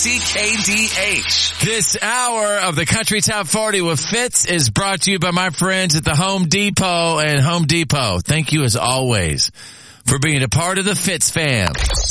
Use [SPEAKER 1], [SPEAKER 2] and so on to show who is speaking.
[SPEAKER 1] Casey KDH.
[SPEAKER 2] This hour of the Country Top 40 with Fitz is brought to you by my friends at the Home Depot and Home Depot. Thank you as always for being a part of the Fitz fam.